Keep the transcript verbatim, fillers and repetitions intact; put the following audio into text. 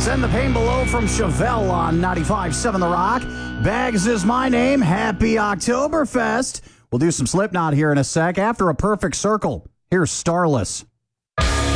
Send the pain below from Chevelle on ninety-five point seven The Rock. Bags is my name. Happy Oktoberfest. We'll do some Slipknot here in a sec. After a perfect circle, here's Starless.